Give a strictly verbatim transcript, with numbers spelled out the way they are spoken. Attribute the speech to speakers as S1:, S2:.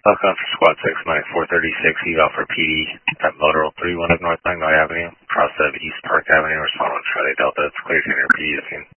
S1: Welcome for Squad six, Mike four thirty-six, eval for P D at Motorola thirty-one of North Langley Avenue, cross of East Park Avenue, respond on Charlie Delta. It's clear to enter P D scene.